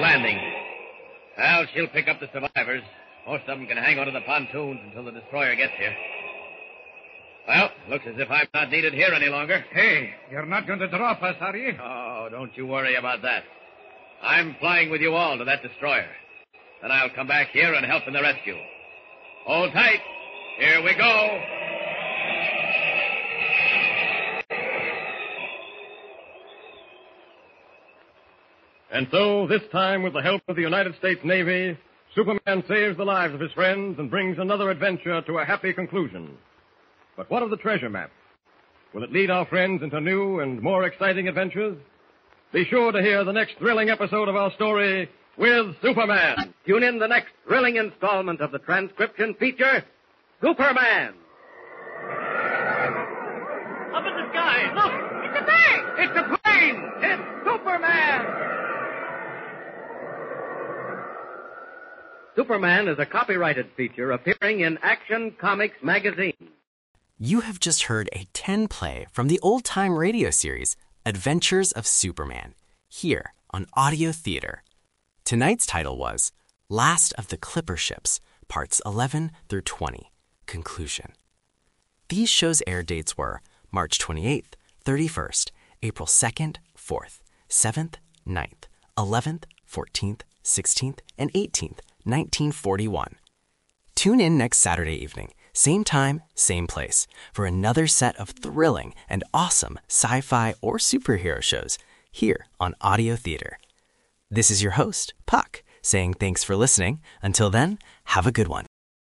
landing. Well, she'll pick up the survivors. Most of them can hang onto the pontoons until the destroyer gets here. Well, looks as if I'm not needed here any longer. Hey, you're not going to drop us, are you? Oh, don't you worry about that. I'm flying with you all to that destroyer. Then I'll come back here and help in the rescue. Hold tight. Here we go. And so, this time, with the help of the United States Navy, Superman saves the lives of his friends and brings another adventure to a happy conclusion. But what of the treasure map? Will it lead our friends into new and more exciting adventures? Be sure to hear the next thrilling episode of our story with Superman. Tune in the next thrilling installment of the transcription feature, Superman. Up in the sky. Look. It's a bird. It's a plane. It's Superman. Superman is a copyrighted feature appearing in Action Comics magazine. You have just heard a 10-play from the old-time radio series, Adventures of Superman, here on Audio Theater. Tonight's title was Last of the Clipper Ships, Parts 11 through 20, Conclusion. These shows' air dates were March 28th, 31st, April 2nd, 4th, 7th, 9th, 11th, 14th, 16th, and 18th, 1941. Tune in next Saturday evening, same time, same place, for another set of thrilling and awesome sci-fi or superhero shows here on Audio Theater. This is your host, Puck, saying thanks for listening. Until then, have a good one.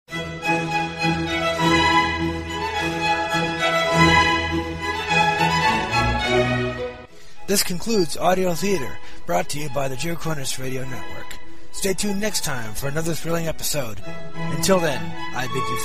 This concludes Audio Theater, brought to you by the Joe Cornish Radio Network. Stay tuned next time for another thrilling episode. Until then, I bid you